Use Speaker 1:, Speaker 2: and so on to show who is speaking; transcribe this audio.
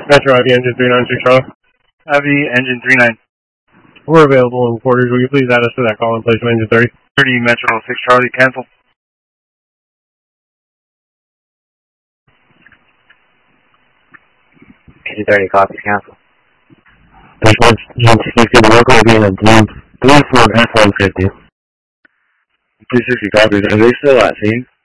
Speaker 1: Metro Ivy Engine 396 Charlie.
Speaker 2: Ivy Engine 39.
Speaker 1: We're available in quarters. Will you please add us to that call in place of Engine 30?
Speaker 2: 30 Metro 6 Charlie, cancel.
Speaker 3: Engine 30, copy, cancel.
Speaker 4: There's one Engine 60, the local will be in a blue Ford F-150.
Speaker 3: 260 copies. Are they still at scene?